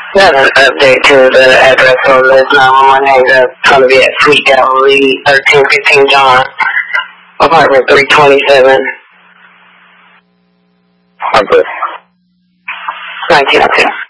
Got an update to the address on this 911 hang up. It's going to be at Sweet Galilee, 1315 John, apartment 327. Okay. 1902.